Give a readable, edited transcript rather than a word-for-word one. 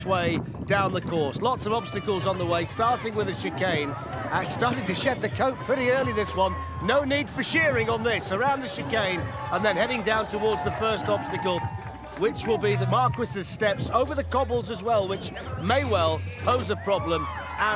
way down the course. Lots of obstacles on the way, starting with a chicane. Starting to shed the coat pretty early, this one. No need for shearing on this, around the chicane, and then heading down towards the first obstacle, which will be the Marquis's steps over the cobbles as well, which may well pose a problem.